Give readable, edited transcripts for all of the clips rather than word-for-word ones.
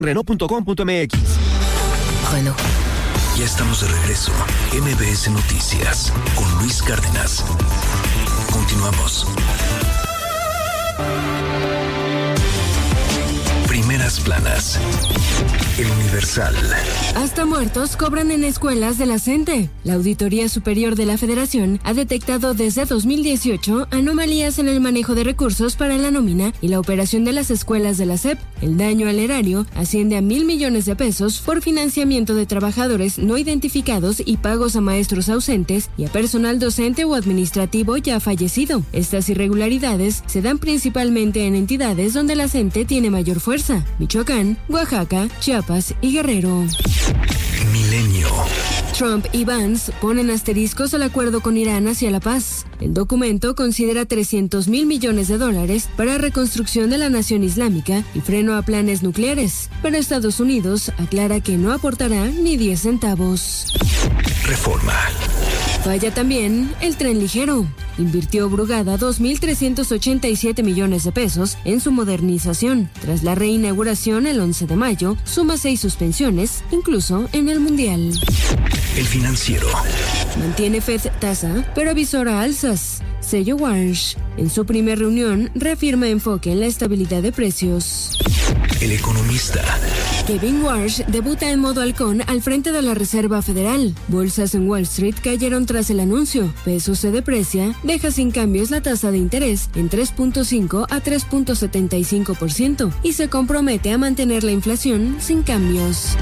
Renault.com.mx. Renault. Ya estamos de regreso. MBS Noticias con Luis Cárdenas. Continuamos. Primeras planas. El Universal. Hasta muertos cobran en escuelas de la CENTE. La Auditoría Superior de la Federación ha detectado desde 2018 anomalías en el manejo de recursos para la nómina y la operación de las escuelas de la SEP. El daño al erario asciende a 1,000 millones de pesos por financiamiento de trabajadores no identificados y pagos a maestros ausentes y a personal docente o administrativo ya fallecido. Estas irregularidades se dan principalmente en entidades donde la CENTE tiene mayor fuerza: Michoacán, Oaxaca, Chiapas y Guerrero. Milenio. Trump y Vance ponen asteriscos al acuerdo con Irán hacia la paz. El documento considera $300,000 millones para reconstrucción de la nación islámica y freno a planes nucleares, pero Estados Unidos aclara que no aportará ni 10 centavos. Reforma. Falla también el tren ligero. Invirtió Brugada 2,387 millones de pesos en su modernización. Tras la reinauguración el 11 de mayo, suma 6 suspensiones, incluso en el Mundial. El Financiero. Mantiene Fed tasa, pero avisora alzas. Sello Warsh. En su primera reunión, reafirma enfoque en la estabilidad de precios. El Economista. Kevin Warsh debuta en modo halcón al frente de la Reserva Federal. Bolsas en Wall Street cayeron tras el anuncio. Peso se deprecia, deja sin cambios la tasa de interés en 3.5 a 3.75% y se compromete a mantener la inflación sin cambios.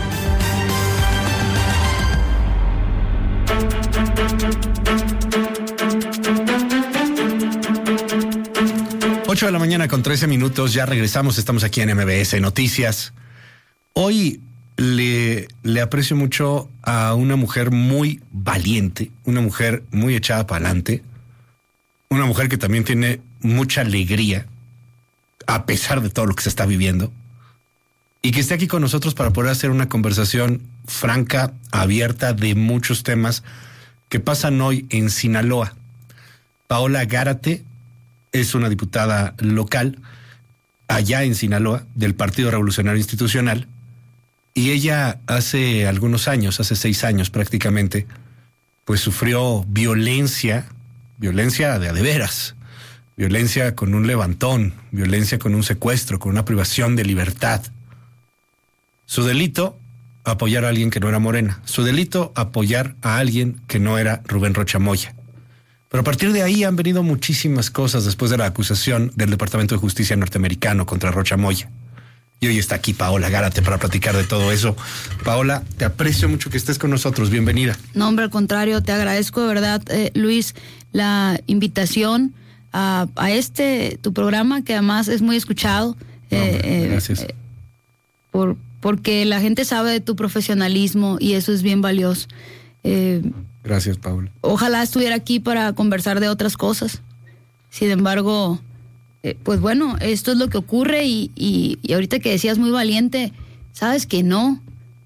Ocho de la mañana con 13 minutos, ya regresamos, estamos aquí en MBS Noticias. Hoy le aprecio mucho a una mujer muy valiente, una mujer muy echada para adelante, una mujer que también tiene mucha alegría, a pesar de todo lo que se está viviendo, y que esté aquí con nosotros para poder hacer una conversación franca, abierta, de muchos temas que pasan hoy en Sinaloa. Paola Gárate es una diputada local allá en Sinaloa del Partido Revolucionario Institucional, y ella hace algunos años, hace 6 años prácticamente, pues sufrió violencia de veras, violencia con un levantón, violencia con un secuestro, con una privación de libertad. Su delito, apoyar a alguien que no era Morena. Su delito, apoyar a alguien que no era Rubén Rocha Moya. Pero a partir de ahí han venido muchísimas cosas después de la acusación del Departamento de Justicia norteamericano contra Rocha Moya. Y hoy está aquí Paola Gárate para platicar de todo eso. Paola, te aprecio mucho que estés con nosotros. Bienvenida. No, hombre, al contrario, te agradezco de verdad, Luis, la invitación a tu programa, que además es muy escuchado. Gracias. Porque la gente sabe de tu profesionalismo y eso es bien valioso. Gracias, Paola. Ojalá estuviera aquí para conversar de otras cosas. Sin embargo, pues bueno, esto es lo que ocurre y ahorita que decías muy valiente, sabes que no.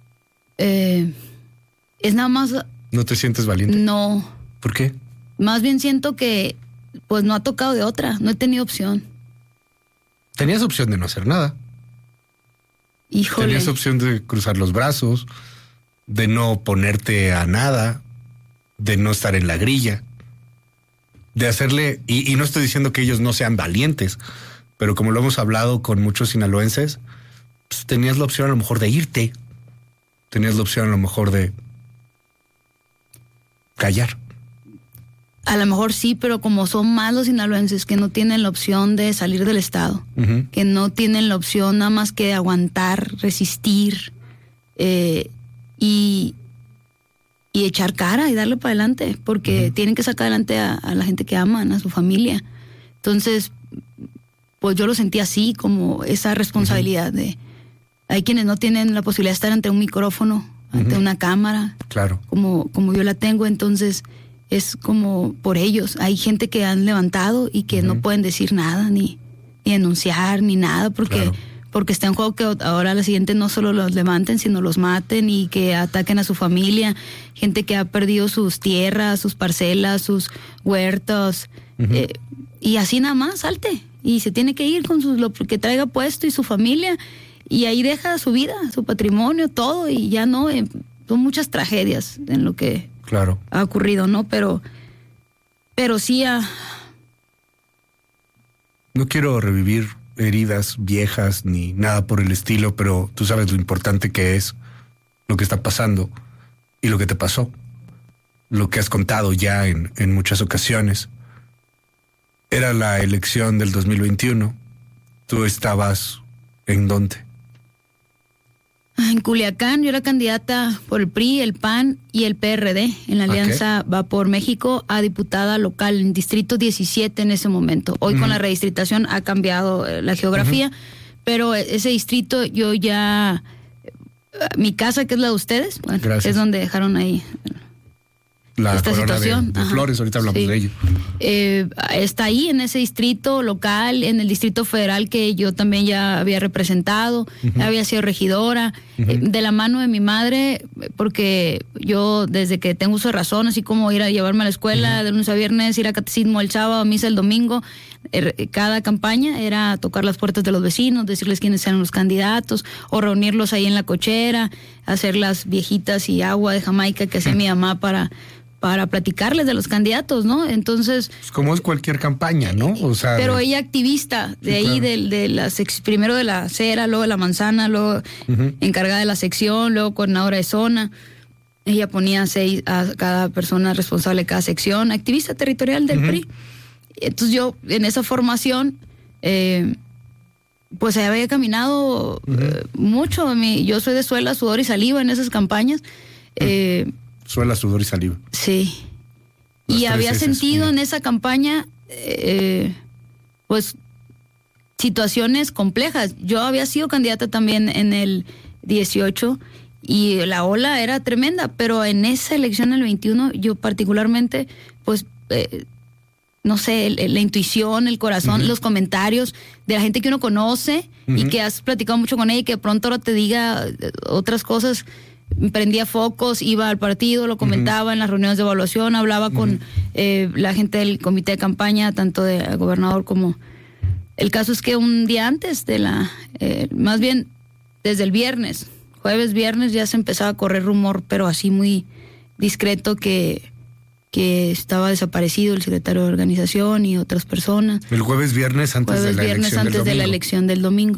Es nada más... ¿No te sientes valiente? No. ¿Por qué? Más bien siento que pues no ha tocado de otra, no he tenido opción. Tenías opción de no hacer nada. Híjole. Tenías opción de cruzar los brazos, de no ponerte a nada, de no estar en la grilla, de hacerle, y no estoy diciendo que ellos no sean valientes, pero como lo hemos hablado con muchos sinaloenses, pues tenías la opción a lo mejor de irte, tenías la opción a lo mejor de callar. A lo mejor sí, pero como son más los sinaloenses que no tienen la opción de salir del estado, que no tienen la opción nada más que de aguantar, resistir y echar cara y darle para adelante, porque tienen que sacar adelante a la gente que aman, a su familia. Entonces, pues yo lo sentí así, como esa responsabilidad de... Hay quienes no tienen la posibilidad de estar ante un micrófono, ante una cámara, claro, como yo la tengo, entonces... Es como por ellos. Hay gente que han levantado y que no pueden decir nada, ni denunciar, ni nada, porque está en juego que ahora la siguiente no solo los levanten, sino los maten y que ataquen a su familia. Gente que ha perdido sus tierras, sus parcelas, sus huertos. Y así nada más, salte. Y se tiene que ir con lo que traiga puesto y su familia. y ahí deja su vida, su patrimonio, todo, y ya no, son muchas tragedias en lo que claro ha ocurrido, ¿no? Pero sí No quiero revivir heridas viejas ni nada por el estilo, pero tú sabes lo importante que es lo que está pasando y lo que te pasó, lo que has contado ya en muchas ocasiones. Era la elección del 2021. ¿Tú estabas en dónde? En Culiacán. Yo era candidata por el PRI, el PAN y el PRD en la alianza Va por México a diputada local en Distrito 17 en ese momento. Hoy con la redistritación ha cambiado la geografía, pero ese distrito yo ya... Mi casa, que es la de ustedes, bueno, es donde dejaron ahí... La esta corona situación de Flores, ahorita hablamos de ello. Está ahí en ese distrito local, en el Distrito Federal que yo también ya había representado, había sido regidora, de la mano de mi madre, porque yo desde que tengo uso de razón, así como ir a llevarme a la escuela de lunes a viernes, ir a catecismo el sábado, a misa el domingo, cada campaña era tocar las puertas de los vecinos, decirles quiénes eran los candidatos, o reunirlos ahí en la cochera, hacer las viejitas y agua de Jamaica que hacía mi mamá para platicarles de los candidatos, ¿no? Entonces... Pues como es cualquier campaña, ¿no? O sea... Pero ella activista, de ahí, claro. Primero de la Cera, luego de la Manzana, luego encargada de la sección, luego coordinadora de zona. Ella ponía 6 a cada persona responsable de cada sección, activista territorial del PRI. Entonces yo, en esa formación, pues había caminado mucho. Yo soy de suela, sudor y saliva en esas campañas. Suela, sudor y saliva. Sí. Y había sentido en esa campaña, pues, situaciones complejas. Yo había sido candidata también en el 18 y la ola era tremenda, pero en esa elección, el 21, yo particularmente, pues, no sé, la intuición, el corazón, los comentarios de la gente que uno conoce y que has platicado mucho con ella y que de pronto ahora te diga otras cosas. Prendía focos, iba al partido, lo comentaba en las reuniones de evaluación, hablaba con la gente del comité de campaña, tanto del gobernador como... El caso es que un día antes de más bien desde el viernes, jueves, viernes, ya se empezaba a correr rumor, pero así muy discreto, que estaba desaparecido el secretario de organización y otras personas. El jueves, viernes antes de la elección del domingo.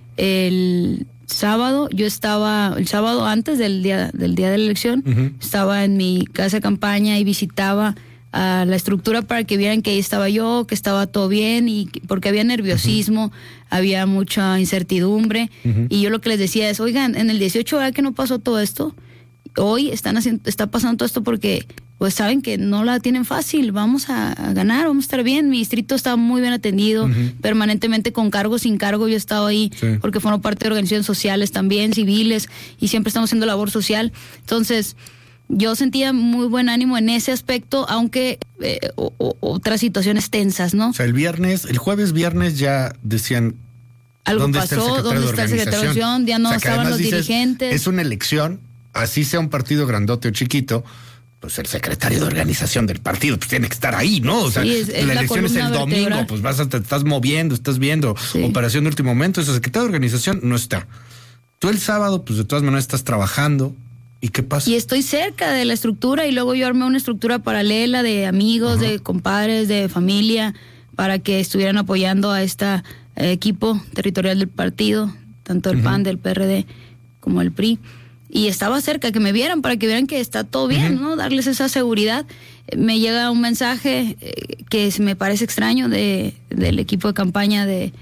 El sábado, el sábado antes del día de la elección, estaba en mi casa de campaña y visitaba a la estructura para que vieran que ahí estaba yo, que estaba todo bien, y porque había nerviosismo, había mucha incertidumbre, y yo lo que les decía es, oigan, en el 18, ¿verdad que no pasó todo esto? Hoy está pasando todo esto porque pues saben que no la tienen fácil, vamos a ganar, vamos a estar bien. Mi distrito está muy bien atendido, permanentemente con cargo, sin cargo. Yo he estado ahí porque formo parte de organizaciones sociales también, civiles, y siempre estamos haciendo labor social. Entonces, yo sentía muy buen ánimo en ese aspecto, aunque otras situaciones tensas, ¿no? O sea, el jueves, viernes ya decían... Algo pasó, ¿dónde está el secretario de organización? Ya no estaban los dirigentes. Es una elección, así sea un partido grandote o chiquito, pues el secretario de organización del partido pues tiene que estar ahí, ¿no? O sea, la elección es el domingo, pues te estás moviendo, estás viendo operación de último momento, ese secretario de organización no está. Tú el sábado, pues de todas maneras estás trabajando. ¿Y qué pasa? Y estoy cerca de la estructura, y luego yo armé una estructura paralela de amigos, de compadres, de familia, para que estuvieran apoyando a este equipo territorial del partido, tanto el PAN, del PRD, como el PRI. Y estaba cerca, que me vieran, para que vieran que está todo bien, ¿no? Darles esa seguridad. Me llega un mensaje que me parece extraño del equipo de campaña de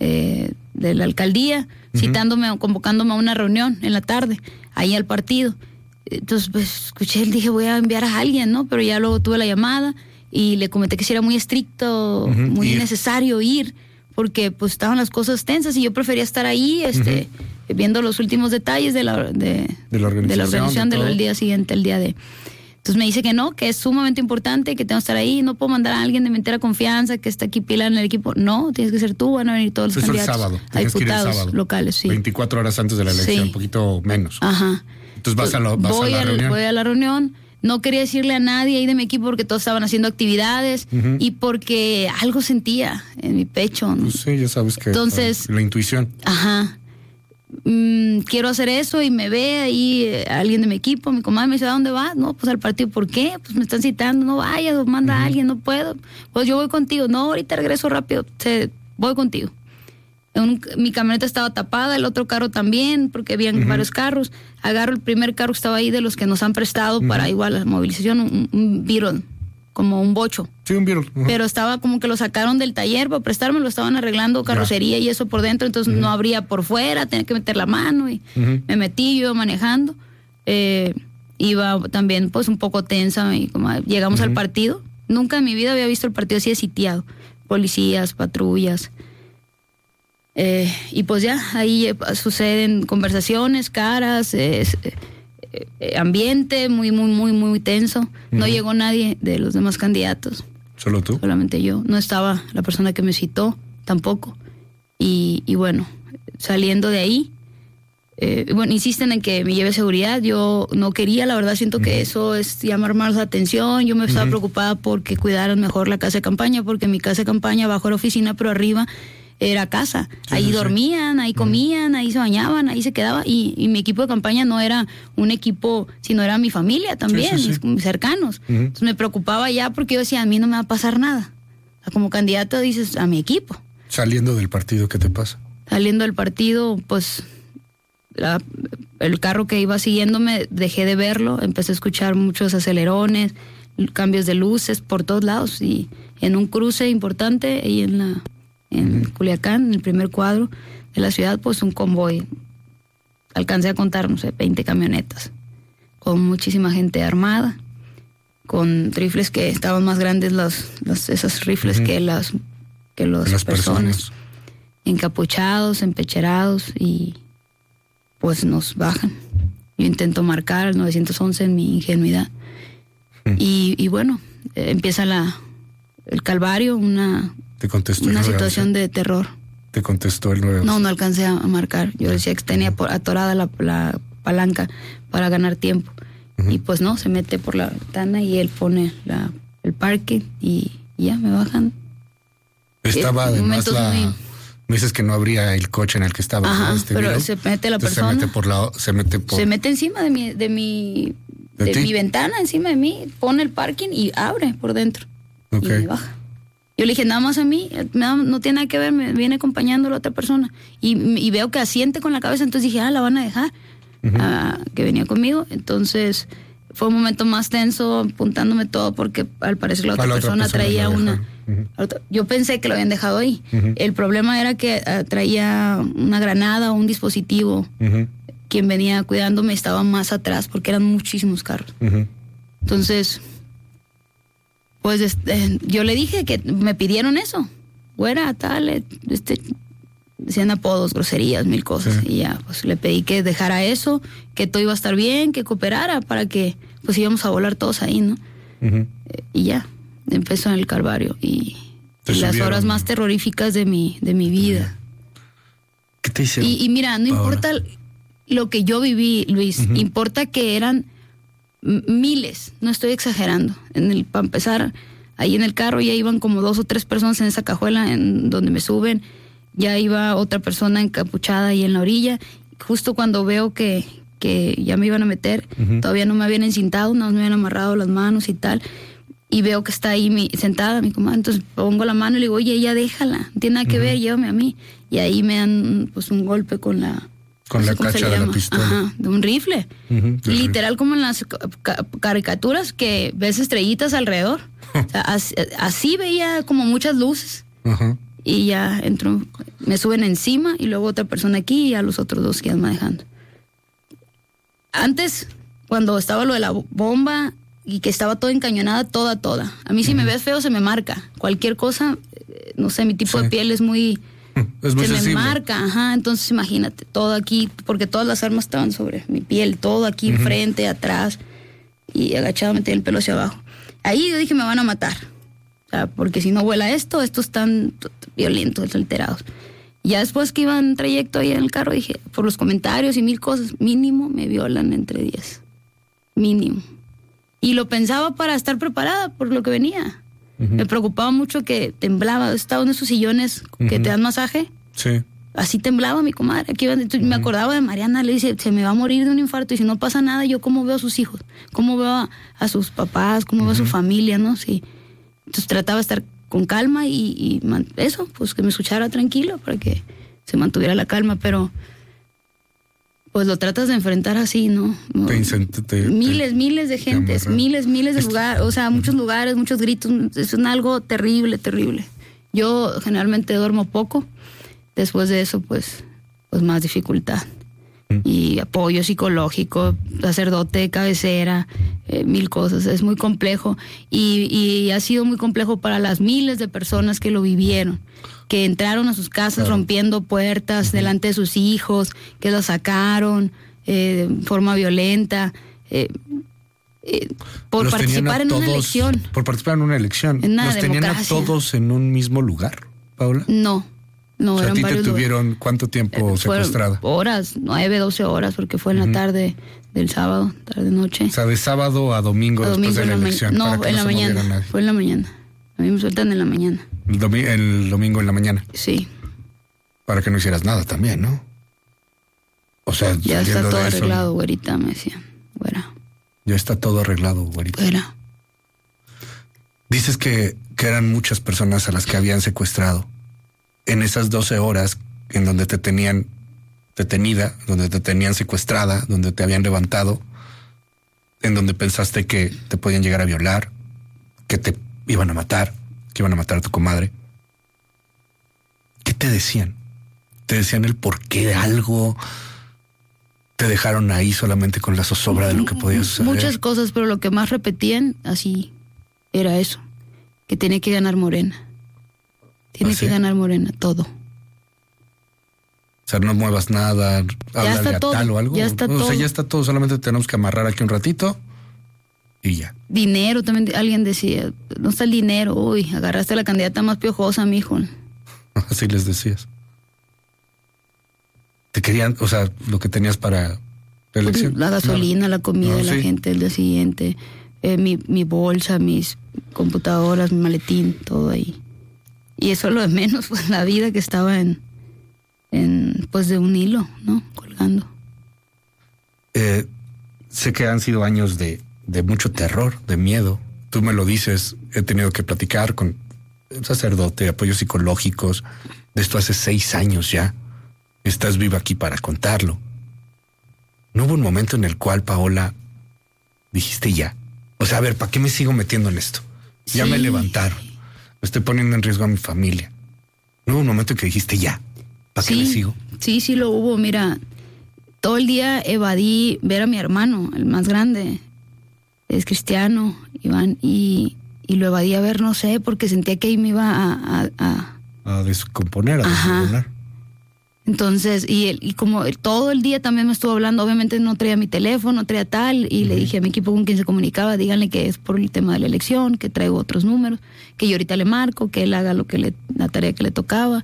la alcaldía, citándome o convocándome a una reunión en la tarde, ahí al partido. Entonces, pues, escuché, dije, voy a enviar a alguien, ¿no? Pero ya luego tuve la llamada y le comenté que si era muy estricto, muy necesario ir, porque pues estaban las cosas tensas y yo prefería estar ahí, viendo los últimos detalles de la organización del día siguiente, el día de... Entonces me dice que no, que es sumamente importante, que tengo que estar ahí, no puedo mandar a alguien de mi entera confianza que está aquí pila en el equipo. No, tienes que ser tú, van a venir todos los candidatos. El sábado, a diputados locales, sí. 24 horas antes de la elección, un poquito menos. Ajá. Entonces vas a la reunión. Voy a la reunión. No quería decirle a nadie ahí de mi equipo porque todos estaban haciendo actividades y porque algo sentía en mi pecho, ¿no? Pues sí, ya sabes que entonces, la intuición. Ajá. quiero hacer eso, y me ve ahí alguien de mi equipo, mi comadre me dice, ¿a dónde vas? No, pues al partido. ¿Por qué? Pues me están citando. No vayas, manda a alguien, no puedo. Pues yo voy contigo. No, ahorita regreso rápido, voy contigo. Mi camioneta estaba tapada, el otro carro también, porque habían varios carros. Agarro el primer carro que estaba ahí, de los que nos han prestado para igual la movilización, un Beetle, como un bocho. Sí, un Beetle. Pero estaba como que lo sacaron del taller para prestarme, lo estaban arreglando, carrocería y eso por dentro, entonces no abría por fuera, tenía que meter la mano, y me metí, yo iba manejando. Iba también pues un poco tensa, y como llegamos al partido. Nunca en mi vida había visto el partido así de sitiado. Policías, patrullas. Y pues ya, ahí suceden conversaciones, caras, ambiente muy tenso. No llegó nadie de los demás candidatos. ¿Solo tú? Solamente yo. No estaba la persona que me citó tampoco. Y bueno, saliendo de ahí, insisten en que me lleve seguridad. Yo no quería, la verdad siento que eso es llamar más la atención. Yo me estaba preocupada porque cuidaran mejor la casa de campaña, porque mi casa de campaña abajo era oficina, pero arriba era casa. Ahí dormían, ahí comían, ahí se bañaban, ahí se quedaba. Y mi equipo de campaña no era un equipo, sino era mi familia también, mis cercanos. Entonces me preocupaba ya, porque yo decía, a mí no me va a pasar nada. O sea, como candidata dices, a mi equipo. Saliendo del partido, ¿qué te pasa? Saliendo del partido, pues el carro que iba siguiéndome, dejé de verlo, empecé a escuchar muchos acelerones, cambios de luces por todos lados, y en un cruce importante, ahí en Culiacán, en el primer cuadro de la ciudad, pues un convoy. Alcancé a contar, no sé, 20 camionetas, con muchísima gente armada, con rifles que estaban más grandes, esas rifles que las personas, encapuchados, empecherados, y pues nos bajan. Yo intento marcar el 911 en mi ingenuidad. Y bueno, empieza el calvario, una situación de terror. ¿Te contestó el 911? No alcancé a marcar. Yo decía que tenía atorada la palanca para ganar tiempo. Y pues no, se mete por la ventana y él pone el parque y ya me bajan. Estaba además me dices que no abría el coche en el que estaba. Ajá, pero se mete la persona. Se mete encima de mi ventana, encima de mí, pone el parking y abre por dentro. Y me baja. Yo le dije, nada más a mí, no tiene nada que ver, me viene acompañando la otra persona. Y veo que asiente con la cabeza, entonces dije, la van a dejar, que venía conmigo. Entonces fue un momento más tenso, apuntándome todo, porque al parecer la otra persona traía una... Yo pensé que lo habían dejado ahí. El problema era que traía una granada o un dispositivo. Quien venía cuidándome estaba más atrás, porque eran muchísimos carros. Entonces... pues yo le dije que me pidieron eso, güera, tal, decían apodos, groserías, 1000 cosas, y ya, pues le pedí que dejara eso, que todo iba a estar bien, que cooperara, para que pues íbamos a volar todos ahí, ¿no? Y ya, empezó el calvario y las horas más terroríficas de mi vida. ¿Qué te hicieron? Y mira, no importa lo que yo viví, Luis, importa que eran miles, no estoy exagerando. Para empezar, ahí en el carro ya iban como 2 o 3 personas en esa cajuela en donde me suben, ya iba otra persona encapuchada ahí en la orilla. Justo cuando veo que ya me iban a meter, todavía no me habían encintado, no me habían amarrado las manos y tal, y veo que está ahí sentada mi comadre, entonces pongo la mano y le digo, oye, ya déjala, no tiene nada que ver, llévame a mí. Y ahí me dan pues un golpe con la cacha de la pistola. Ajá, de un rifle. Literal, como en las caricaturas que ves estrellitas alrededor. O sea, así veía como muchas luces. Y ya entro, me suben encima y luego otra persona aquí y a los otros 2 que iban manejando. Antes, cuando estaba lo de la bomba y que estaba toda encañonada, toda. A mí si me ves feo se me marca. Cualquier cosa, no sé, mi tipo de piel es muy... Es muy sensible. Me marca, entonces imagínate, todo aquí, porque todas las armas estaban sobre mi piel, todo aquí enfrente, atrás, y agachado metí el pelo hacia abajo. Ahí yo dije, me van a matar, o sea, porque si no vuela estos están violentos, alterados. Ya después que iba en trayecto ahí en el carro, dije, por los comentarios y 1000 cosas, mínimo me violan entre 10, mínimo. Y lo pensaba para estar preparada por lo que venía. Me preocupaba mucho que temblaba. Estaba en esos sillones que te dan masaje. Sí. así temblaba mi comadre. Aquí me acordaba de Mariana, le dice, se me va a morir de un infarto y si no pasa nada, yo cómo veo a sus hijos, cómo veo a sus papás, cómo veo a su familia, ¿no? Sí. Entonces trataba de estar con calma y eso, pues que me escuchara tranquilo para que se mantuviera la calma, pero pues lo tratas de enfrentar así, ¿no? Miles de gentes, miles de lugares, o sea, muchos lugares, muchos gritos, es algo terrible, terrible. Yo generalmente duermo poco, después de eso pues más dificultad. Y apoyo psicológico, sacerdote, cabecera, 1000 cosas, es muy complejo y ha sido muy complejo para las miles de personas que lo vivieron, que entraron a sus casas rompiendo puertas delante de sus hijos, que los sacaron de forma violenta, por participar en una elección. Por participar en una elección. En una ¿Los tenían a todos en un mismo lugar, Paola? No, o sea, eran ¿a ti te varios tuvieron lugares. cuánto tiempo secuestrada? Horas, 9, 12 horas, porque fue en la tarde del sábado, tarde-noche. O sea, de sábado a domingo después de la elección. No, en la mañana. Fue en la mañana. A mí me sueltan en la mañana. El domingo en la mañana. Sí. Para que no hicieras nada también, ¿no? O sea, ya está todo arreglado, güerita, me decían. Güera. Ya está todo arreglado, güerita. Güera. Dices que eran muchas personas a las que habían secuestrado. En esas 12 horas en donde te tenían detenida, donde te tenían secuestrada, donde te habían levantado, en donde pensaste que te podían llegar a violar, que te iban a matar, que iban a matar a tu comadre. ¿Qué te decían? ¿Te decían el porqué de algo? ¿Te dejaron ahí solamente con la zozobra de lo que podía suceder? Muchas cosas, pero lo que más repetían así era eso, que tenía que ganar Morena. Tiene que ganar Morena, todo. O sea, no muevas nada, háblale a tal o algo. Ya está todo. O sea, ya está todo, solamente tenemos que amarrar aquí un ratito y ya. Dinero, también alguien decía, no está el dinero, uy, agarraste a la candidata más piojosa, mijo. Así les decías. Te querían, o sea, lo que tenías para la elección. La gasolina, la comida de la gente el día siguiente, mi bolsa, mis computadoras, mi maletín, todo ahí. Y eso lo de menos, pues la vida que estaba en pues de un hilo, ¿no? Colgando. Sé que han sido años de mucho terror, de miedo. Tú me lo dices, he tenido que platicar con un sacerdote, apoyos psicológicos. De esto hace 6 años ya. Estás viva aquí para contarlo. ¿No hubo un momento en el cual, Paola, dijiste ya? O sea, a ver, ¿para qué me sigo metiendo en esto? Ya me levantaron. Me estoy poniendo en riesgo a mi familia. ¿No hubo un momento en que dijiste ya? ¿Para qué me sigo? Sí lo hubo. Mira, todo el día evadí ver a mi hermano, el más grande. Es cristiano, Iván, y lo evadí a ver, no sé, porque sentía que ahí me iba a descomponer, a desmoronar. Entonces, y como todo el día también me estuvo hablando, obviamente no traía mi teléfono, no traía tal, y le dije a mi equipo con quien se comunicaba, díganle que es por el tema de la elección, que traigo otros números, que yo ahorita le marco, que él haga la tarea que le tocaba.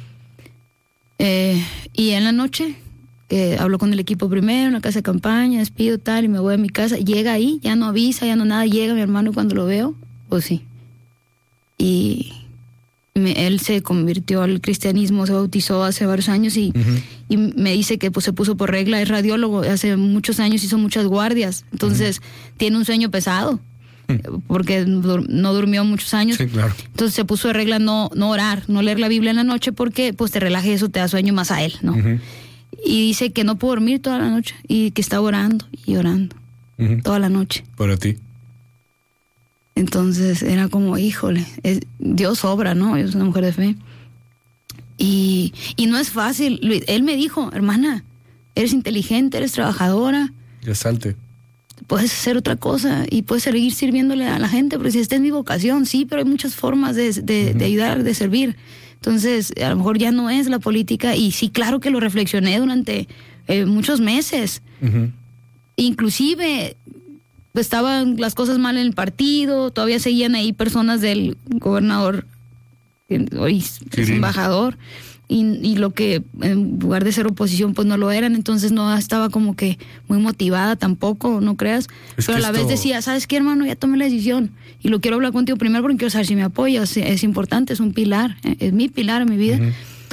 Y en la noche hablo con el equipo primero, en la casa de campaña, despido tal, y me voy a mi casa. Llega ahí, ya no avisa, ya no nada, llega mi hermano y cuando lo veo, pues sí. Y él se convirtió al cristianismo, se bautizó hace varios años y me dice que pues se puso por regla, es radiólogo, hace muchos años hizo muchas guardias, entonces tiene un sueño pesado, porque no durmió muchos años. Sí, claro. Entonces se puso de regla no orar, no leer la Biblia en la noche porque pues te relaja y eso te da sueño más a él, ¿no? Y dice que no pudo dormir toda la noche y que estaba orando y orando toda la noche. Para ti. Entonces era como, híjole, Dios obra, ¿no? Yo soy una mujer de fe. Y no es fácil. Él me dijo, hermana, eres inteligente, eres trabajadora. Ya salte. Puedes hacer otra cosa y puedes seguir sirviéndole a la gente, porque si esta es mi vocación, sí, pero hay muchas formas de ayudar, de servir. Entonces, a lo mejor ya no es la política, y sí, claro que lo reflexioné durante muchos meses. Inclusive estaban las cosas mal en el partido, todavía seguían ahí personas del gobernador, hoy es embajador, y lo que en lugar de ser oposición pues no lo eran, entonces no estaba como que muy motivada tampoco, no creas, pero a la vez decía, ¿sabes qué, hermano? Ya tomé la decisión y lo quiero hablar contigo primero porque quiero saber si me apoyas, es importante, es un pilar, es mi pilar en mi vida.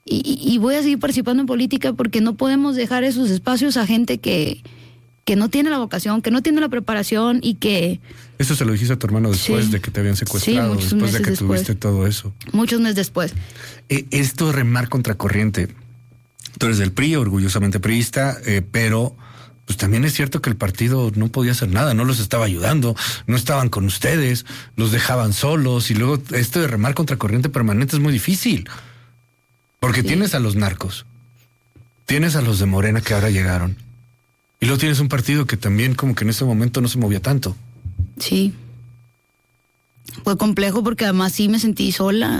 Y voy a seguir participando en política porque no podemos dejar esos espacios a gente que no tiene la vocación, que no tiene la preparación y que... Eso se lo dijiste a tu hermano después de que te habían secuestrado, después de que tuviste todo eso. Muchos meses después. Esto de remar contracorriente. Tú eres del PRI, orgullosamente priista, pero pues también es cierto que el partido no podía hacer nada, no los estaba ayudando, no estaban con ustedes, los dejaban solos, y luego esto de remar contracorriente permanente es muy difícil. Porque tienes a los narcos, tienes a los de Morena que ahora llegaron, y luego tienes un partido que también como que en ese momento no se movía tanto. Sí. Fue complejo porque además sí me sentí sola.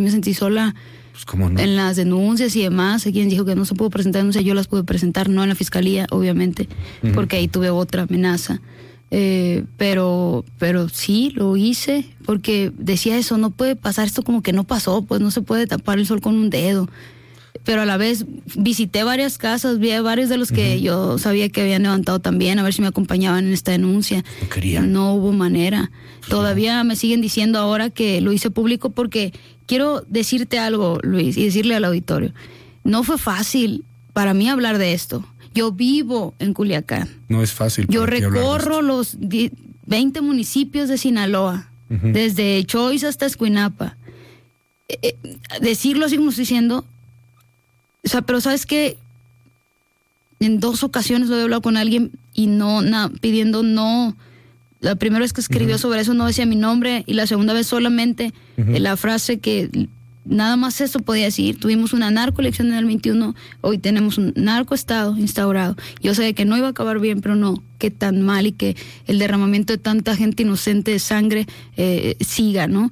Pues cómo no. En las denuncias y demás, quien dijo que no se pudo presentar denuncias, yo las pude presentar, no en la fiscalía, obviamente, porque ahí tuve otra amenaza. Pero sí, lo hice, porque decía eso, no puede pasar esto como que no pasó, pues no se puede tapar el sol con un dedo. Pero a la vez visité varias casas, vi a varios de los que yo sabía que habían levantado también, a ver si me acompañaban en esta denuncia. No querían. No hubo manera. Todavía me siguen diciendo ahora que lo hice público porque quiero decirte algo, Luis, y decirle al auditorio. No fue fácil para mí hablar de esto. Yo vivo en Culiacán. No es fácil. Yo recorro los 20 municipios de Sinaloa, desde Choice hasta Escuinapa. Decirlo así como estoy diciendo... O sea, pero ¿sabes qué? En 2 ocasiones lo he hablado con alguien y pidiendo no. La primera vez que escribió sobre eso no decía mi nombre y la segunda vez solamente la frase que nada más eso podía decir. Tuvimos una narcoelección en el 21, hoy tenemos un narcoestado instaurado. Yo sabía que no iba a acabar bien, pero no, que tan mal y que el derramamiento de tanta gente inocente de sangre siga, ¿no?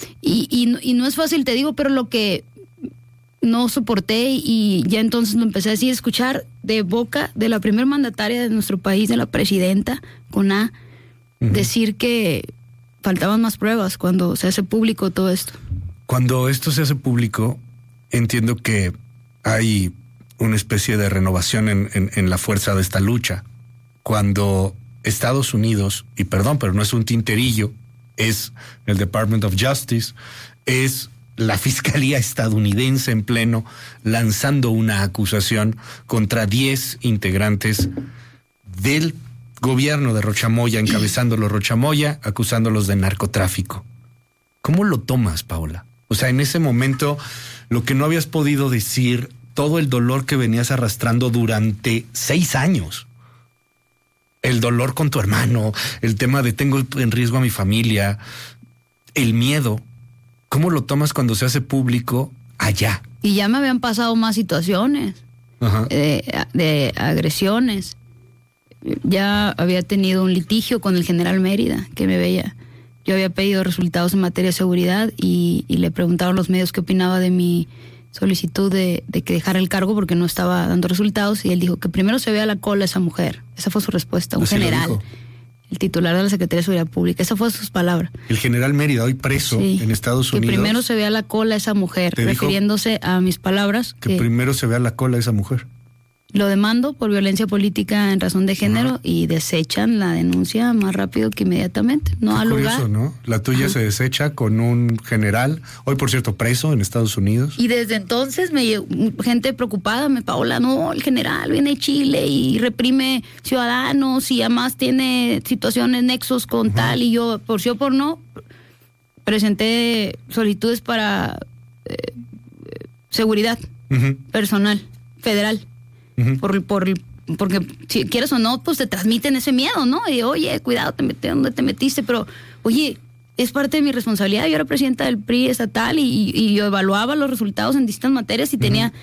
Y no es fácil, te digo, pero lo que... no soporté y ya entonces lo empecé a decir, escuchar de boca de la primer mandataria de nuestro país, de la presidenta, con A, decir que faltaban más pruebas cuando se hace público todo esto. Cuando esto se hace público, entiendo que hay una especie de renovación en la fuerza de esta lucha. Cuando Estados Unidos, y perdón, pero no es un tinterillo, es el Department of Justice, es la Fiscalía estadounidense en pleno lanzando una acusación contra 10 integrantes del gobierno de Rocha Moya, encabezándolo Rocha Moya, acusándolos de narcotráfico. ¿Cómo lo tomas, Paola? O sea, en ese momento, lo que no habías podido decir, todo el dolor que venías arrastrando durante 6 años. El dolor con tu hermano, el tema de tengo en riesgo a mi familia, el miedo. ¿Cómo lo tomas cuando se hace público allá? Y ya me habían pasado más situaciones de agresiones. Ya había tenido un litigio con el general Mérida, que me veía. Yo había pedido resultados en materia de seguridad y le preguntaron los medios qué opinaba de mi solicitud de que dejara el cargo porque no estaba dando resultados, y él dijo que primero se vea la cola esa mujer. Esa fue su respuesta, un general. El titular de la Secretaría de Seguridad Pública. Esas fueron sus palabras. El general Mérida, hoy preso en Estados Unidos. Que primero se vea la cola esa mujer, refiriéndose a mis palabras. Que primero se vea la cola esa mujer. Lo demando por violencia política en razón de género y desechan la denuncia más rápido que inmediatamente. No al lugar. Curioso, ¿no? La tuya se desecha con un general, hoy por cierto preso en Estados Unidos. Y desde entonces me llegó gente preocupada, Paola, no, el general viene de Chile y reprime ciudadanos y además tiene situaciones, nexos con tal, y yo, por sí o por no, presenté solicitudes para seguridad personal, federal. Porque si quieres o no, pues te transmiten ese miedo, ¿no? Y oye, cuidado, ¿dónde te metiste? Pero, oye, es parte de mi responsabilidad. Yo era presidenta del PRI estatal y yo evaluaba los resultados en distintas materias y tenía...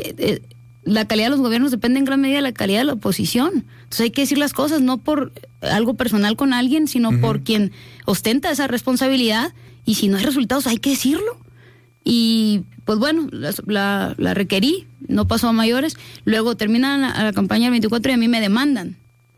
la calidad de los gobiernos depende en gran medida de la calidad de la oposición. Entonces hay que decir las cosas, no por algo personal con alguien, sino por quien ostenta esa responsabilidad. Y si no hay resultados, hay que decirlo. Y pues bueno, la requerí, no pasó a mayores. Luego termina la campaña del 24 y a mí me demandan.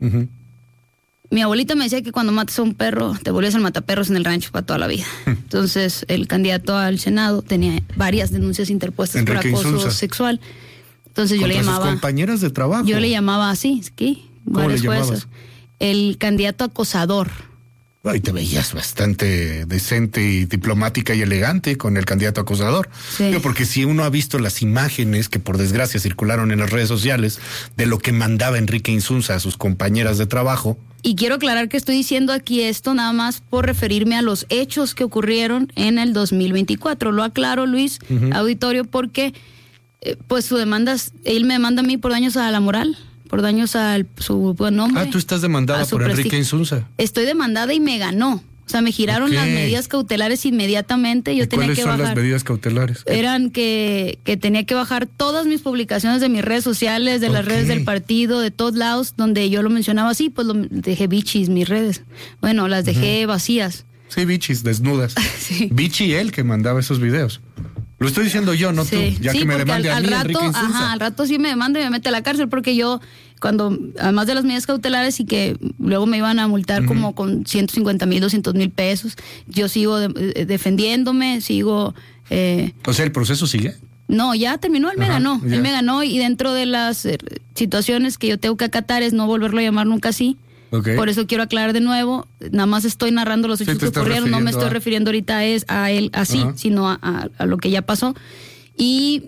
Mi abuelita me decía que cuando matas a un perro te volvías al mataperros en el rancho para toda la vida. Entonces el candidato al Senado tenía varias denuncias interpuestas Enrique por acoso Insulza. sexual. Entonces yo le llamaba... sus compañeras de trabajo. Yo le llamaba así, ¿qué? ¿Cómo le llamabas? El candidato acosador. Y te veías bastante decente y diplomática y elegante con el candidato acusador. Sí. Porque si uno ha visto las imágenes que por desgracia circularon en las redes sociales de lo que mandaba Enrique Insunza a sus compañeras de trabajo. Y quiero aclarar que estoy diciendo aquí esto nada más por referirme a los hechos que ocurrieron en el 2024. Lo aclaro, Luis, auditorio, porque pues su demanda, él me demanda a mí por daños a la moral, por daños a su buen nombre. Tú estás demandada por Enrique Insunza. Estoy demandada y me ganó. O sea, me giraron las medidas cautelares inmediatamente. Yo tenía que bajar. ¿Cuáles son las medidas cautelares? Eran que tenía que bajar todas mis publicaciones de mis redes sociales, de las redes del partido, de todos lados, donde yo lo mencionaba así, pues lo dejé bichis, mis redes. Bueno, las dejé vacías. Sí, bichis, desnudas. Sí. Bichi él que mandaba esos videos. Lo estoy diciendo yo, no tú. Ya que me demande a mí, Enrique Insunza. Al rato sí me demanda y me mete a la cárcel porque yo, cuando, además de las medidas cautelares y que luego me iban a multar como con 150,000, 200,000 pesos, yo sigo defendiéndome, sigo... O sea, ¿el proceso sigue? No, ya terminó, él me ganó. Ya. Él me ganó y dentro de las situaciones que yo tengo que acatar es no volverlo a llamar nunca así. Okay. Por eso quiero aclarar de nuevo, nada más estoy narrando los hechos que ocurrieron, no me estoy refiriendo ahorita a él así, sino a lo que ya pasó. Y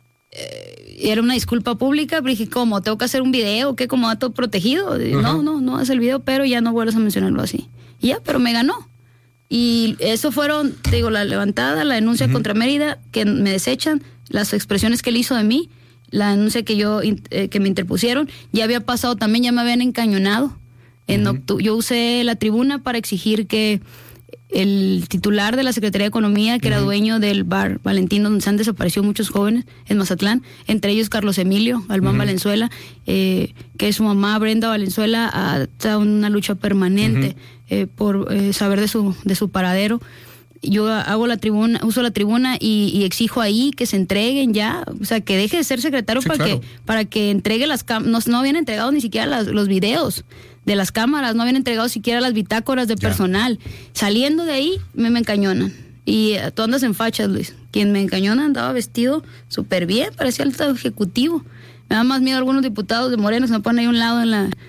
era una disculpa pública, pero dije, ¿cómo? ¿Tengo que hacer un video? ¿Qué? ¿Como dato protegido? No haz el video, pero ya no vuelvas a mencionarlo así. Y ya, pero me ganó. Y eso fueron, te digo, la levantada, la denuncia contra Mérida, que me desechan, las expresiones que él hizo de mí, la denuncia que me interpusieron, ya había pasado también, ya me habían encañonado. Yo usé la tribuna para exigir que el titular de la Secretaría de Economía, que era dueño del bar Valentín, donde se han desaparecido muchos jóvenes en Mazatlán, entre ellos Carlos Emilio Albán Valenzuela, que su mamá Brenda Valenzuela está en una lucha permanente por saber de su paradero. Yo uso la tribuna y exijo ahí que se entreguen ya, o sea, que deje de ser secretario para que entregue las cámaras. No habían entregado ni siquiera los videos de las cámaras, no habían entregado siquiera las bitácoras de personal. Saliendo de ahí, me encañonan. Y tú andas en fachas, Luis. Quien me encañona andaba vestido súper bien, parecía alto ejecutivo. Me da más miedo algunos diputados de Morena que se me ponen ahí a un lado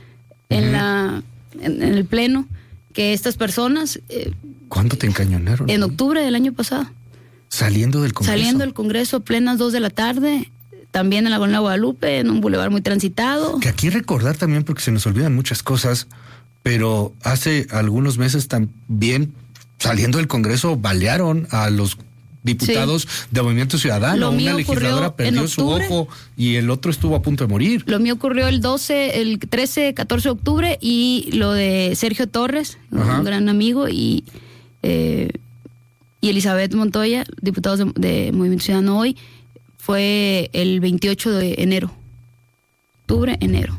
en el pleno, que estas personas... ¿Cuándo te encañonaron? En octubre del año pasado. ¿Saliendo del Congreso? Saliendo del Congreso, plenas 2 de la tarde, también en la Colonia Guadalupe, en un bulevar muy transitado. Que aquí recordar también, porque se nos olvidan muchas cosas, pero hace algunos meses también, saliendo del Congreso, balearon a los diputados de Movimiento Ciudadano. Una legisladora perdió su ojo y el otro estuvo a punto de morir. Lo mío ocurrió el 13, 14 de octubre, y lo de Sergio Torres, un gran amigo, y Elizabeth Montoya, diputados de Movimiento Ciudadano hoy, fue el 28 de enero. Octubre, enero.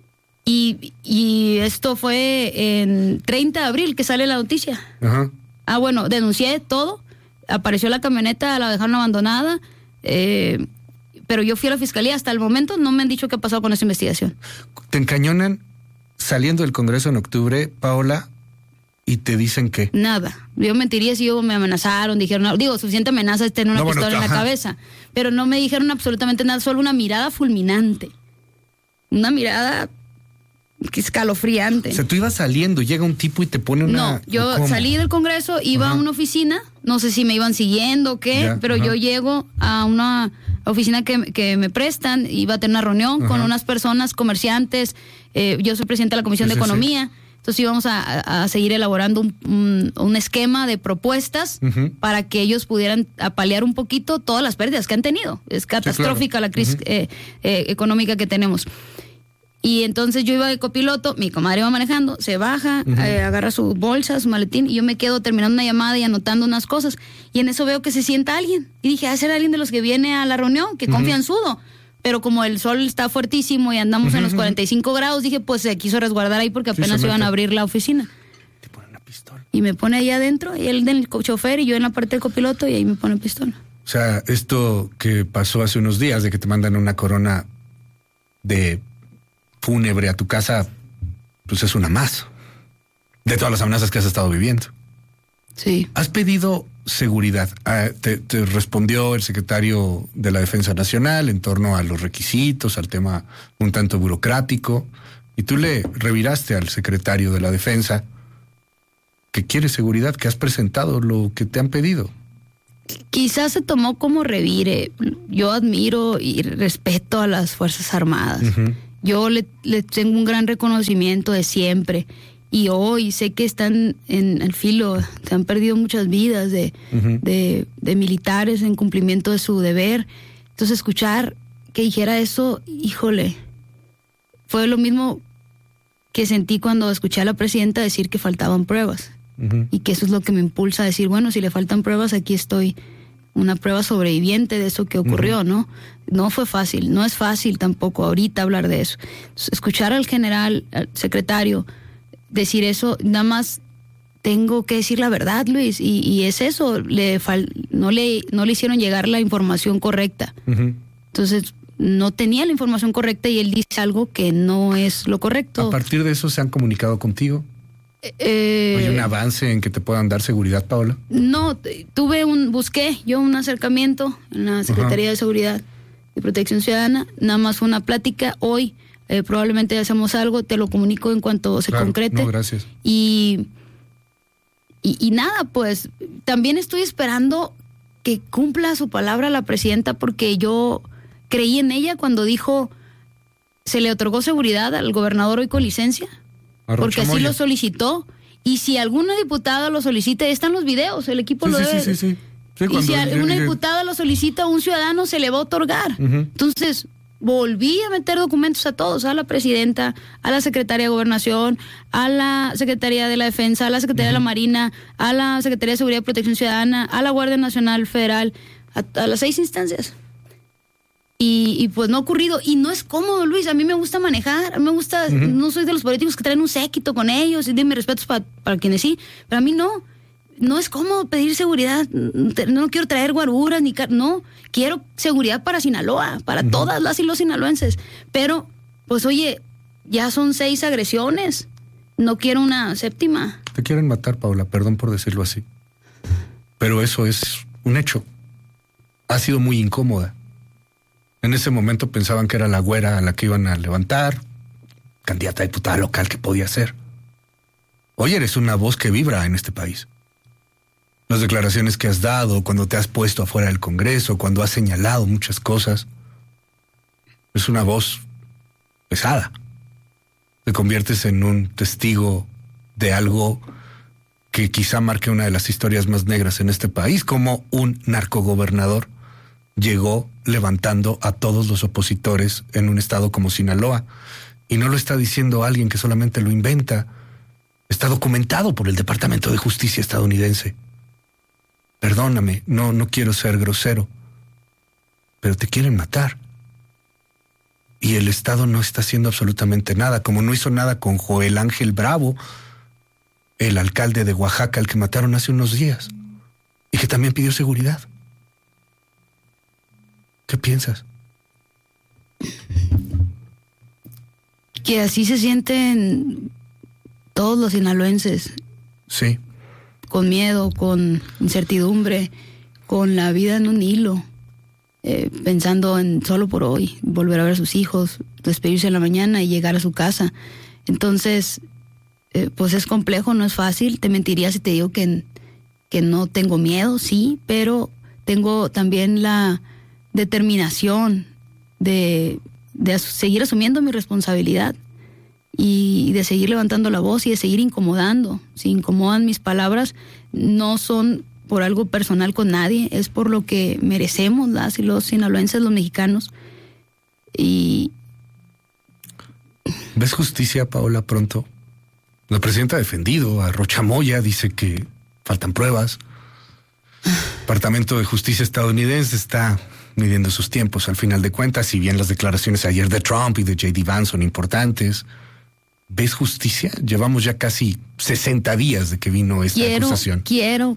Y esto fue en 30 de abril que sale la noticia. Bueno, denuncié todo. Apareció la camioneta, la dejaron abandonada, pero yo fui a la fiscalía. Hasta el momento no me han dicho qué ha pasado con esa investigación. Te encañonan saliendo del Congreso en octubre, Paola, y te dicen que... Nada. Yo mentiría si me amenazaron, dijeron... suficiente amenaza es tener una pistola en la cabeza. Pero no me dijeron absolutamente nada, solo una mirada fulminante. Una mirada... escalofriante. O sea, tú ibas saliendo, llega un tipo y te pone una... No, yo salí del Congreso, iba a una oficina, no sé si me iban siguiendo o qué, pero yo llego a una oficina que me prestan, iba a tener una reunión con unas personas, comerciantes, yo soy presidente de la Comisión de Economía, entonces íbamos a seguir elaborando un esquema de propuestas para que ellos pudieran paliar un poquito todas las pérdidas que han tenido. Es catastrófica la crisis económica que tenemos. Y entonces yo iba de copiloto, mi comadre iba manejando, se baja, agarra su bolsa, su maletín, y yo me quedo terminando una llamada y anotando unas cosas. Y en eso veo que se sienta alguien. Y dije, ser alguien de los que viene a la reunión, que confianzudo. Pero como el sol está fuertísimo y andamos en los 45 grados, dije, pues se quiso resguardar ahí porque apenas iban a abrir la oficina. Te pone una pistola. Y me pone ahí adentro, y él en el chofer y yo en la parte del copiloto, y ahí me pone pistola. O sea, esto que pasó hace unos días, de que te mandan una corona de... fúnebre a tu casa, pues es una más de todas las amenazas que has estado viviendo. Sí. ¿Has pedido seguridad? Te respondió el secretario de la Defensa Nacional en torno a los requisitos, al tema un tanto burocrático, y tú le reviraste al secretario de la Defensa que quieres seguridad, que has presentado lo que te han pedido. Quizás se tomó como revire. Yo admiro y respeto a las Fuerzas Armadas. Uh-huh. Yo le tengo un gran reconocimiento de siempre. Y hoy sé que están en el filo, se han perdido muchas vidas de militares en cumplimiento de su deber. Entonces escuchar que dijera eso, híjole, fue lo mismo que sentí cuando escuché a la presidenta decir que faltaban pruebas. Uh-huh. Y que eso es lo que me impulsa a decir, bueno, si le faltan pruebas, aquí estoy, una prueba sobreviviente de eso que ocurrió, uh-huh. ¿no? No fue fácil, no es fácil tampoco ahorita hablar de eso. Entonces, escuchar al general, al secretario, decir eso, nada más tengo que decir la verdad, Luis, y es eso, no le hicieron llegar la información correcta. Uh-huh. Entonces, no tenía la información correcta y él dice algo que no es lo correcto. ¿A partir de eso se han comunicado contigo? ¿Hay un avance en que te puedan dar seguridad, Paola? No, busqué yo un acercamiento en la Secretaría uh-huh. de Seguridad y Protección Ciudadana, nada más fue una plática. Hoy probablemente hacemos algo, te lo comunico en cuanto se concrete. No, gracias. Y nada, pues también estoy esperando que cumpla su palabra la presidenta, porque yo creí en ella cuando dijo, se le otorgó seguridad al gobernador hoy con licencia. Porque así lo solicitó. Y si alguna diputada lo solicita, están los videos, el equipo lo debe. Sí, y si alguna diputada lo solicita, un ciudadano se le va a otorgar. Uh-huh. Entonces, volví a meter documentos a todos, a la presidenta, a la secretaria de Gobernación, a la Secretaría de la Defensa, a la Secretaría uh-huh. de la Marina, a la Secretaría de Seguridad y Protección Ciudadana, a la Guardia Nacional Federal, a las 6 instancias. Y pues no ha ocurrido, y no es cómodo, Luis. A mí me gusta manejar, me gusta, uh-huh. no soy de los políticos que traen un séquito con ellos, y de mis respetos para quienes sí, pero a mí no es cómodo pedir seguridad. No quiero traer guaruras, no, quiero seguridad para Sinaloa, para uh-huh. todas las y los sinaloenses, pero pues oye, ya son 6 agresiones, no quiero una 7ª. Te quieren matar, Paola, perdón por decirlo así, pero eso es un hecho. Ha sido muy incómoda. En ese momento pensaban que era la güera a la que iban a levantar, candidata a diputada local que podía ser. Hoy eres una voz que vibra en este país. Las declaraciones que has dado, cuando te has puesto afuera del Congreso, cuando has señalado muchas cosas, es una voz pesada. Te conviertes en un testigo de algo que quizá marque una de las historias más negras en este país, como un narcogobernador llegó levantando a todos los opositores en un estado como Sinaloa. Y no lo está diciendo alguien que solamente lo inventa. Está documentado por el Departamento de Justicia estadounidense. Perdóname, no quiero ser grosero, pero te quieren matar. Y el Estado no está haciendo absolutamente nada, como no hizo nada con Joel Ángel Bravo, el alcalde de Oaxaca, al que mataron hace unos días, y que también pidió seguridad. ¿Qué piensas? Que así se sienten todos los sinaloenses. Sí. Con miedo, con incertidumbre, con la vida en un hilo, pensando en solo por hoy, volver a ver a sus hijos, despedirse en la mañana y llegar a su casa. Entonces, pues es complejo, no es fácil. Te mentiría si te digo que no tengo miedo, sí, pero tengo también la determinación de seguir asumiendo mi responsabilidad y de seguir levantando la voz y de seguir incomodando. Si incomodan mis palabras, no son por algo personal con nadie, es por lo que merecemos las y los sinaloenses, los mexicanos. Y ¿ves justicia, Paola, pronto? La presidenta ha defendido a Rocha Moya, dice que faltan pruebas. El Departamento de Justicia estadounidense está midiendo sus tiempos al final de cuentas, si bien las declaraciones ayer de Trump y de J.D. Vance son importantes. ¿Ves justicia? Llevamos ya casi 60 días de que vino esta acusación. Quiero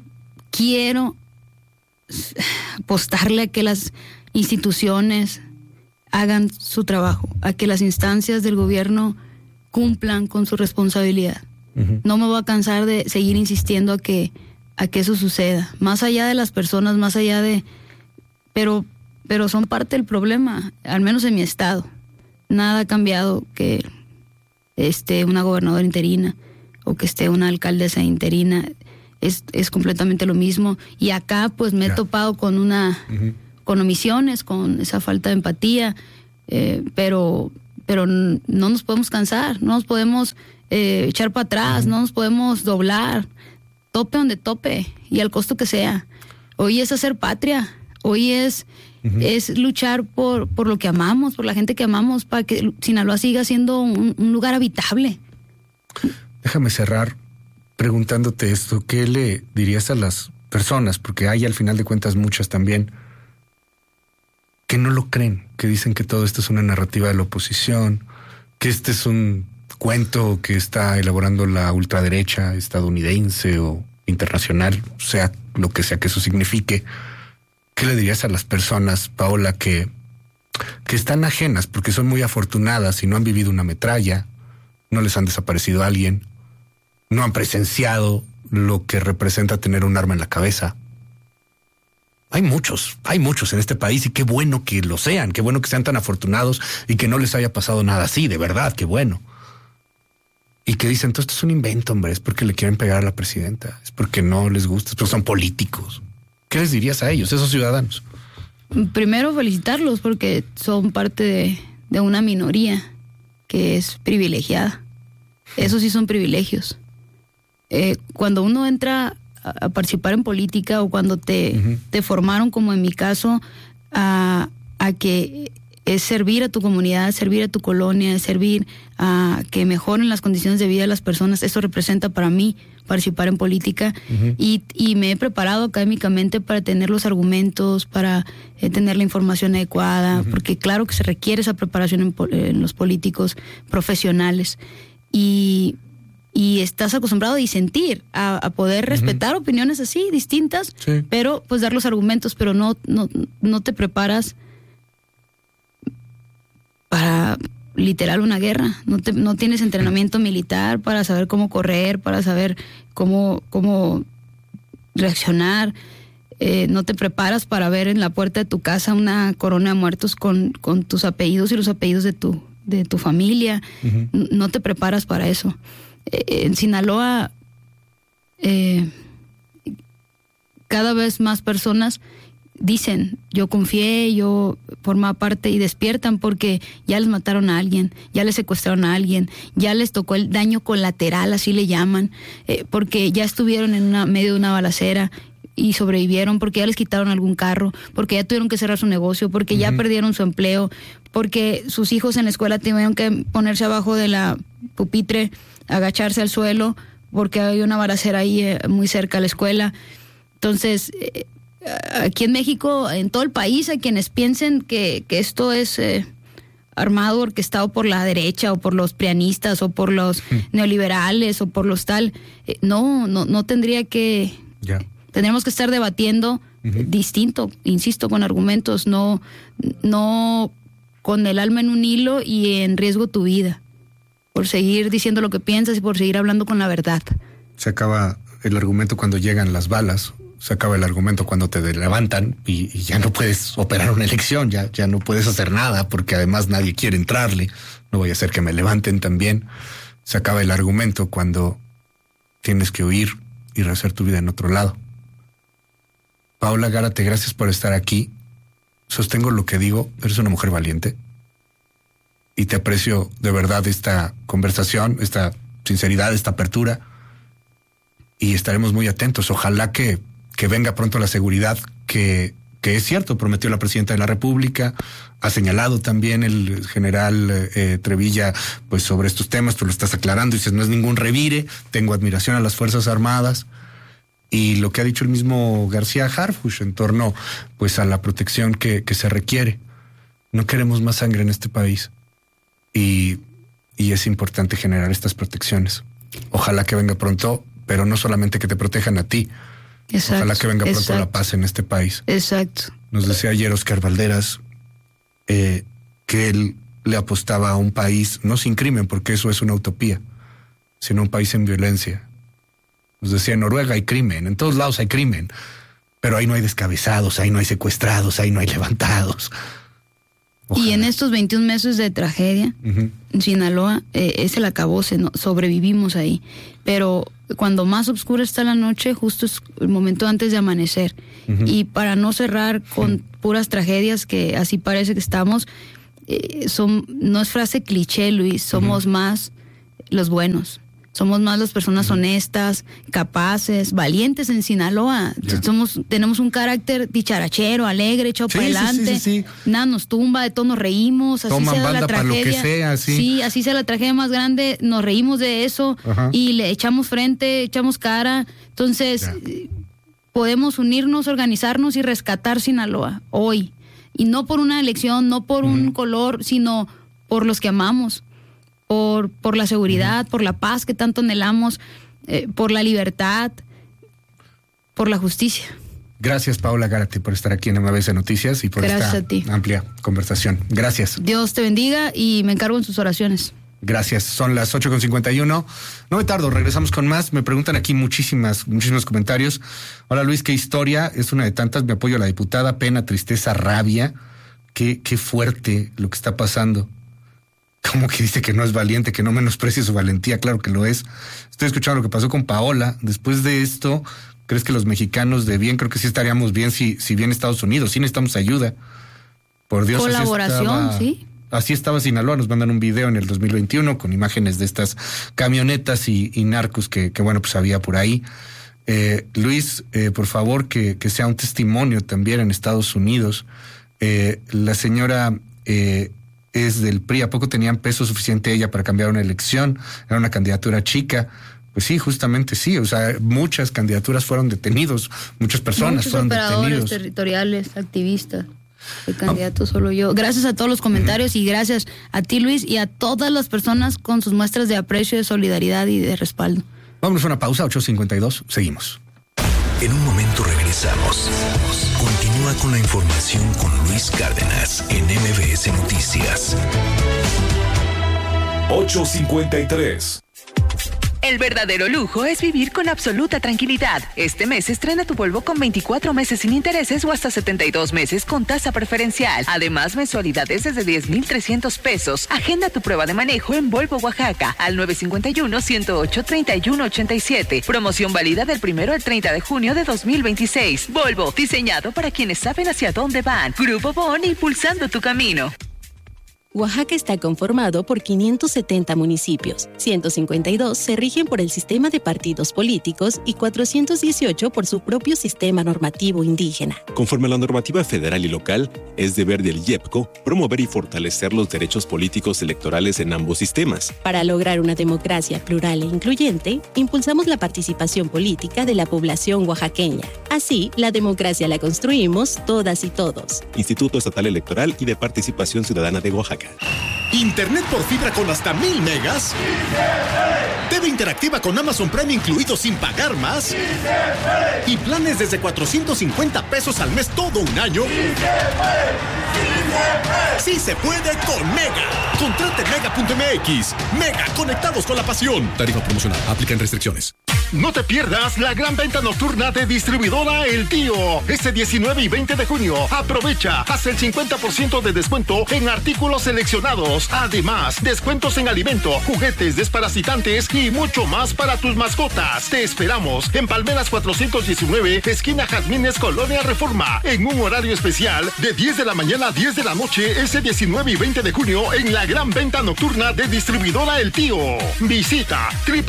apostarle a que las instituciones hagan su trabajo, a que las instancias del gobierno cumplan con su responsabilidad. Uh-huh. No me voy a cansar de seguir insistiendo a que eso suceda. Más allá de las personas, más allá de... Pero son parte del problema, al menos en mi estado. Nada ha cambiado que una gobernadora interina, o que esté una alcaldesa interina, es completamente lo mismo. Y acá pues me he topado con con omisiones, con esa falta de empatía, pero no nos podemos cansar, no nos podemos echar para atrás, no nos podemos doblar, tope donde tope y al costo que sea. Hoy es hacer patria, hoy es luchar por lo que amamos, por la gente que amamos, para que Sinaloa siga siendo un lugar habitable. Déjame cerrar preguntándote esto, ¿qué le dirías a las personas? Porque hay al final de cuentas muchas también que no lo creen, que dicen que todo esto es una narrativa de la oposición, que este es un cuento que está elaborando la ultraderecha estadounidense o internacional, sea lo que sea que eso signifique. ¿Qué le dirías a las personas, Paola, que están ajenas porque son muy afortunadas y no han vivido una metralla, no les han desaparecido a alguien, no han presenciado lo que representa tener un arma en la cabeza? Hay muchos en este país y qué bueno que lo sean, qué bueno que sean tan afortunados y que no les haya pasado nada así, de verdad, qué bueno. Y que dicen, todo esto es un invento, hombre, es porque le quieren pegar a la presidenta, es porque no les gusta, es porque son políticos. ¿Qué les dirías a ellos, esos ciudadanos? Primero felicitarlos porque son parte de una minoría que es privilegiada. Esos sí son privilegios. Cuando uno entra a participar en política o cuando te formaron, como en mi caso, a que es servir a tu comunidad, servir a tu colonia, servir a que mejoren las condiciones de vida de las personas, eso representa para mí participar en política. Y me he preparado académicamente para tener los argumentos, para tener la información adecuada, porque claro que se requiere esa preparación en los políticos profesionales. Y estás acostumbrado a disentir, a poder respetar opiniones así, distintas, pero pues dar los argumentos, pero no te preparas para literal una guerra, no tienes entrenamiento militar para saber cómo correr, para saber cómo reaccionar, no te preparas para ver en la puerta de tu casa una corona de muertos con tus apellidos y los apellidos de tu familia, no te preparas para eso. En Sinaloa cada vez más personas dicen, yo confié, yo formaba parte, y despiertan porque ya les mataron a alguien, ya les secuestraron a alguien, ya les tocó el daño colateral, así le llaman, porque ya estuvieron en medio de una balacera y sobrevivieron, porque ya les quitaron algún carro, porque ya tuvieron que cerrar su negocio, porque ya perdieron su empleo, porque sus hijos en la escuela tuvieron que ponerse abajo de la pupitre, agacharse al suelo, porque había una balacera ahí muy cerca a la escuela. Entonces, aquí en México, en todo el país, hay quienes piensen que esto es armado, orquestado por la derecha o por los prianistas o por los neoliberales o por los tal. No tendría que... Tendríamos que estar debatiendo distinto, insisto, con argumentos, no con el alma en un hilo y en riesgo tu vida, por seguir diciendo lo que piensas y por seguir hablando con la verdad. Se acaba el argumento cuando llegan las balas, se acaba el argumento cuando te levantan y ya no puedes operar una elección, ya no puedes hacer nada porque además nadie quiere entrarle, no voy a hacer que me levanten también. Se acaba el argumento cuando tienes que huir y rehacer tu vida en otro lado. Paola Gárate, gracias por estar aquí. Sostengo lo que digo, eres una mujer valiente y te aprecio de verdad esta conversación, esta sinceridad, esta apertura, y estaremos muy atentos. Ojalá que venga pronto la seguridad que es cierto, prometió la presidenta de la República, ha señalado también el general Trevilla pues sobre estos temas, tú lo estás aclarando, dices no es ningún revire, tengo admiración a las Fuerzas Armadas, y lo que ha dicho el mismo García Harfuch en torno pues a la protección que se requiere. No queremos más sangre en este país y es importante generar estas protecciones. Ojalá que venga pronto, pero no solamente que te protejan a ti. Exacto, ojalá que venga pronto la paz en este país. Exacto. Nos decía ayer Oscar Valderas que él le apostaba a un país no sin crimen, porque eso es una utopía, sino un país en violencia. Nos decía, en Noruega hay crimen, en todos lados hay crimen, pero ahí no hay descabezados, ahí no hay secuestrados, ahí no hay levantados. Ojalá. Y en estos 21 meses de tragedia, en Sinaloa, es el acabose, ¿no? Sobrevivimos ahí. Pero cuando más oscura está la noche, justo es el momento antes de amanecer. Y para no cerrar con puras tragedias, que así parece que estamos, no es frase cliché, Luis, somos más los buenos. Somos más las personas honestas, capaces, valientes en Sinaloa. Tenemos un carácter dicharachero, alegre, echado para adelante. Sí. Nada nos tumba, de todo nos reímos. Así Toman sea banda la tragedia. para lo que sea, sí. Sí, así sea la tragedia más grande, nos reímos de eso y le echamos frente, echamos cara. Entonces, podemos unirnos, organizarnos y rescatar Sinaloa hoy. Y no por una elección, no por un color, sino por los que amamos. Por la seguridad, por la paz que tanto anhelamos, por la libertad, por la justicia. Gracias, Paola Gárate, por estar aquí en MBS Noticias y por esta amplia conversación. Gracias. Dios te bendiga y me encargo en sus oraciones. Gracias. Son las 8:51. No me tardo, regresamos con más. Me preguntan aquí muchísimos comentarios. Hola, Luis, ¿qué historia? Es una de tantas. Me apoyo a la diputada. Pena, tristeza, rabia. Qué fuerte lo que está pasando. Como que dice que no es valiente, que no menosprecie su valentía. Claro que lo es. Estoy escuchando lo que pasó con Paola. Después de esto, ¿crees que los mexicanos de bien? Creo que sí estaríamos bien si viene Estados Unidos. Sí necesitamos ayuda. Por Dios. Colaboración, sí. Así estaba Sinaloa. Nos mandan un video en el 2021 con imágenes de estas camionetas y narcos que bueno, pues había por ahí. Luis, por favor, que sea un testimonio también en Estados Unidos. La señora... es del PRI, ¿a poco tenían peso suficiente ella para cambiar una elección? Era una candidatura chica. Pues sí, justamente sí, o sea, muchas candidaturas fueron detenidos, muchas personas fueron detenidos. Territoriales, activistas, el candidato solo yo. Gracias a todos los comentarios y gracias a ti, Luis, y a todas las personas con sus muestras de aprecio, de solidaridad y de respaldo. Vámonos a una pausa, 8:52, seguimos. En un momento regresamos. Continúa con la información con Luis Cárdenas en MBS Noticias. 8:53. El verdadero lujo es vivir con absoluta tranquilidad. Este mes estrena tu Volvo con 24 meses sin intereses o hasta 72 meses con tasa preferencial. Además, mensualidades desde 10,300 pesos. Agenda tu prueba de manejo en Volvo Oaxaca al 951-108-3187. Promoción válida del 1 al 30 de junio de 2026. Volvo, diseñado para quienes saben hacia dónde van. Grupo Bon, impulsando tu camino. Oaxaca está conformado por 570 municipios, 152 se rigen por el sistema de partidos políticos y 418 por su propio sistema normativo indígena. Conforme a la normativa federal y local, es deber del IEPCO promover y fortalecer los derechos políticos electorales en ambos sistemas. Para lograr una democracia plural e incluyente, impulsamos la participación política de la población oaxaqueña. Así, la democracia la construimos todas y todos. Instituto Estatal Electoral y de Participación Ciudadana de Oaxaca. ¿Internet por fibra con hasta 1000 megas? ¡Sí TV interactiva con Amazon Prime incluido sin pagar más. ¡Sí y planes desde 450 pesos al mes todo un año. ¡Sí se puede con Mega! Contrate Mega.mx. Mega, conectados con la pasión. Tarifa promocional. Aplican restricciones. No te pierdas la gran venta nocturna de distribuidora El Tío. Este 19 y 20 de junio. Aprovecha hasta el 50% de descuento en artículos seleccionados. Además, descuentos en alimento, juguetes, desparasitantes y mucho más para tus mascotas. Te esperamos en Palmeras 419, esquina Jazmines, Colonia Reforma, en un horario especial de 10 de la mañana a 10 de la noche, ese 19 y 20 de junio en la gran venta nocturna de distribuidora El Tío. Visita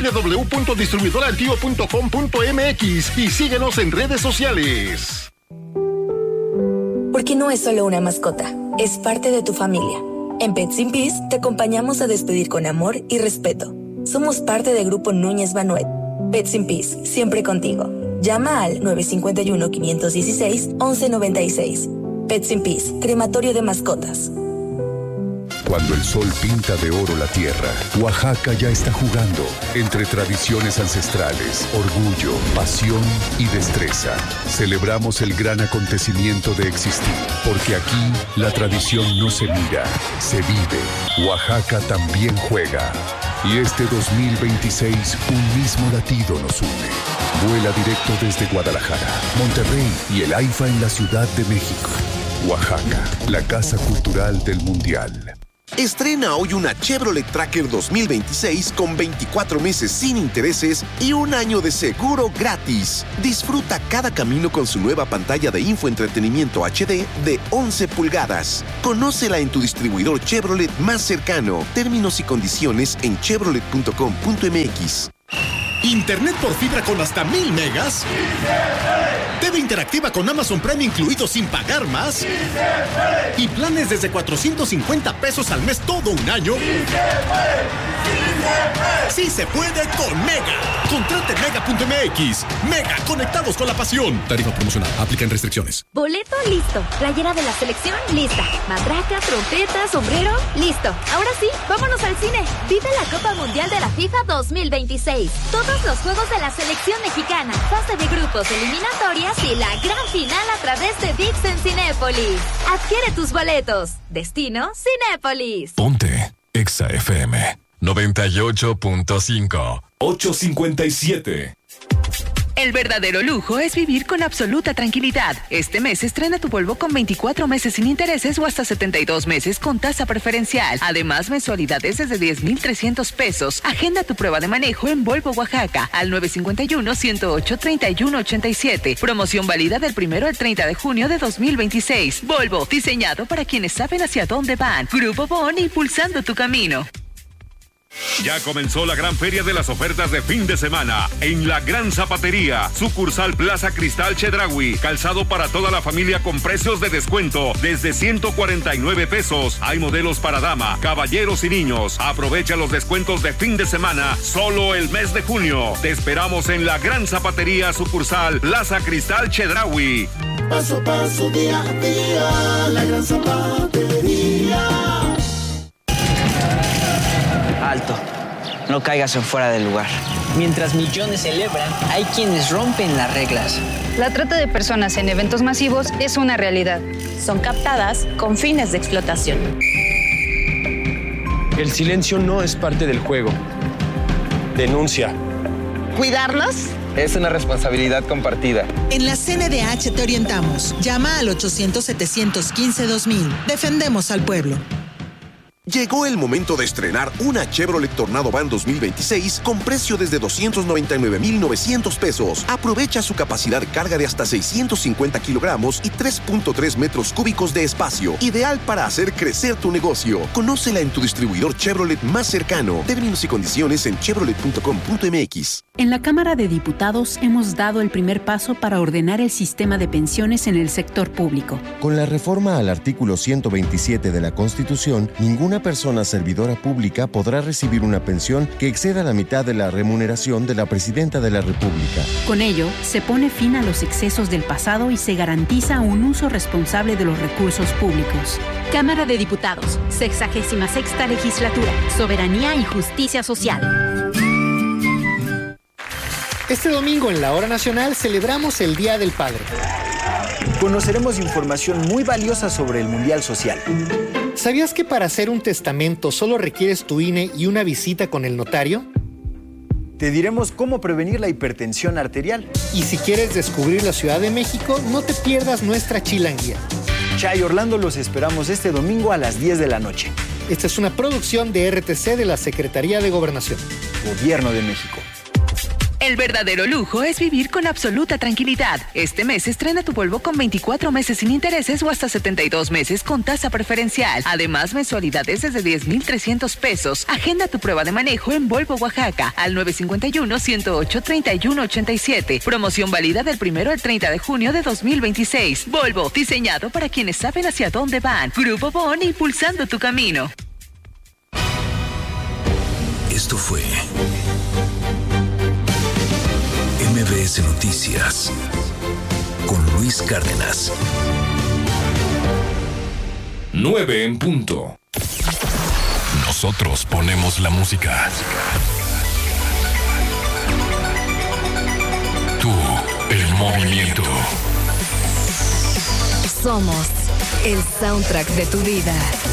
www.distribuidoraeltio.com.mx y síguenos en redes sociales. Porque no es solo una mascota, es parte de tu familia. En Pets in Peace te acompañamos a despedir con amor y respeto. Somos parte del Grupo Núñez Banuet. Pets in Peace, siempre contigo. Llama al 951-516-1196. Pets in Peace, crematorio de mascotas. Cuando el sol pinta de oro la tierra, Oaxaca ya está jugando entre tradiciones ancestrales, orgullo, pasión y destreza. Celebramos el gran acontecimiento de existir, porque aquí la tradición no se mira, se vive. Oaxaca también juega. Y este 2026 un mismo latido nos une. Vuela directo desde Guadalajara, Monterrey y el AIFA en la Ciudad de México. Oaxaca, la casa cultural del Mundial. Estrena hoy una Chevrolet Tracker 2026 con 24 meses sin intereses y un año de seguro gratis. Disfruta cada camino con su nueva pantalla de infoentretenimiento HD de 11 pulgadas. Conócela en tu distribuidor Chevrolet más cercano. Términos y condiciones en chevrolet.com.mx. ¿Internet por fibra con hasta 1000 megas? TV interactiva con Amazon Prime incluido sin pagar más. Y planes desde 450 pesos al mes todo un año. ¡Sí se puede con Mega! Contrate Mega.mx. Mega, conectados con la pasión. Tarifa promocional. Aplican restricciones. Boleto listo. Playera de la selección lista. Matraca, trompeta, sombrero listo. Ahora sí, vámonos al cine. Vive la Copa Mundial de la FIFA 2026. Todos los juegos de la selección mexicana. Fase de grupos, eliminatorias y la gran final a través de ViX en Cinépolis. Adquiere tus boletos. Destino Cinépolis. Ponte Exa FM 98.5. 857. El verdadero lujo es vivir con absoluta tranquilidad. Este mes estrena tu Volvo con 24 meses sin intereses o hasta 72 meses con tasa preferencial. Además, mensualidades desde 10,300 pesos. Agenda tu prueba de manejo en Volvo Oaxaca al 951-108-3187. Promoción válida del 1 al 30 de junio de 2026. Volvo, diseñado para quienes saben hacia dónde van. Grupo Bon, impulsando tu camino. Ya comenzó la gran feria de las ofertas de fin de semana en la Gran Zapatería, sucursal Plaza Cristal Chedraui. Calzado para toda la familia con precios de descuento desde 149 pesos. Hay modelos para dama, caballeros y niños. Aprovecha los descuentos de fin de semana solo el mes de junio. Te esperamos en la Gran Zapatería, sucursal Plaza Cristal Chedraui. Paso a paso, día a día, la Gran Zapatería. Alto, no caigas en fuera del lugar. Mientras millones celebran, hay quienes rompen las reglas. La trata de personas en eventos masivos es una realidad. Son captadas con fines de explotación. El silencio no es parte del juego. Denuncia. ¿Cuidarlos? Es una responsabilidad compartida. En la CNDH te orientamos. Llama al 800-715-2000. Defendemos al pueblo. Llegó el momento de estrenar una Chevrolet Tornado Van 2026 con precio desde 299,900 pesos. Aprovecha su capacidad carga de hasta 650 kilogramos y 3.3 metros cúbicos de espacio. Ideal para hacer crecer tu negocio. Conócela en tu distribuidor Chevrolet más cercano. Términos y condiciones en chevrolet.com.mx. En la Cámara de Diputados hemos dado el primer paso para ordenar el sistema de pensiones en el sector público. Con la reforma al artículo 127 de la Constitución, ninguna persona servidora pública podrá recibir una pensión que exceda la mitad de la remuneración de la Presidenta de la República. Con ello, se pone fin a los excesos del pasado y se garantiza un uso responsable de los recursos públicos. Cámara de Diputados, 66ª Legislatura, Soberanía y Justicia Social. Este domingo en la Hora Nacional celebramos el Día del Padre. Conoceremos información muy valiosa sobre el Mundial Social. ¿Sabías que para hacer un testamento solo requieres tu INE y una visita con el notario? Te diremos cómo prevenir la hipertensión arterial. Y si quieres descubrir la Ciudad de México, no te pierdas nuestra chilanguía. Chay Orlando, los esperamos este domingo a las 10 de la noche. Esta es una producción de RTC de la Secretaría de Gobernación. Gobierno de México. El verdadero lujo es vivir con absoluta tranquilidad. Este mes estrena tu Volvo con 24 meses sin intereses o hasta 72 meses con tasa preferencial. Además, mensualidades desde 10,300 pesos. Agenda tu prueba de manejo en Volvo Oaxaca al 951-108-3187. Promoción válida del 1 al 30 de junio de 2026. Volvo, diseñado para quienes saben hacia dónde van. Grupo Bon, impulsando tu camino. Esto fue MBS Noticias con Luis Cárdenas. 9 en punto. Nosotros ponemos la música. Tú, el movimiento. Somos el soundtrack de tu vida.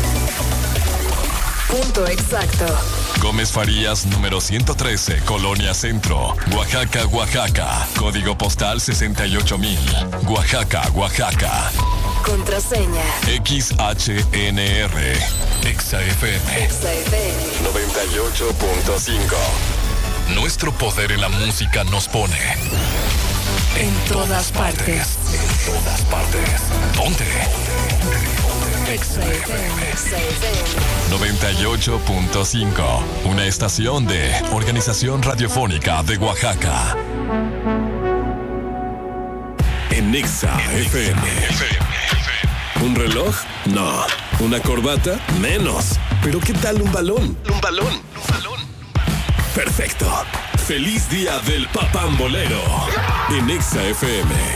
Punto exacto. Gómez Farías, número 113, Colonia Centro, Oaxaca, Oaxaca. Código postal 68,000. Oaxaca, Oaxaca. Contraseña. XHNR. Exa FM. 98.5. Nuestro poder en la música nos pone En todas partes. En todas partes. Ponte. Exa FM. 98.5. Una estación de Organización Radiofónica de Oaxaca. En Exa FM. ¿Un reloj? No. ¿Una corbata? Menos. ¿Pero qué tal un balón? Un balón. Perfecto. Feliz día del papambolero. En Exa FM.